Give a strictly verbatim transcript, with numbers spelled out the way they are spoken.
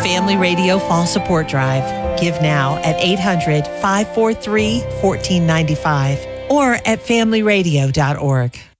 Family Radio Fall Support Drive. Give now at eight hundred, five four three, one four nine five or at family radio dot org.